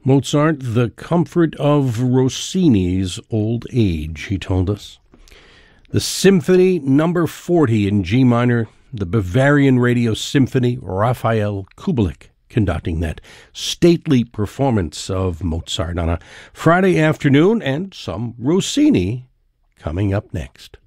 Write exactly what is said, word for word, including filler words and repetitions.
Mozart, the comfort of Rossini's old age, he told us. The Symphony number forty in G minor, the Bavarian Radio Symphony, Raphael Kubelik conducting that stately performance of Mozart on a Friday afternoon, and some Rossini coming up next.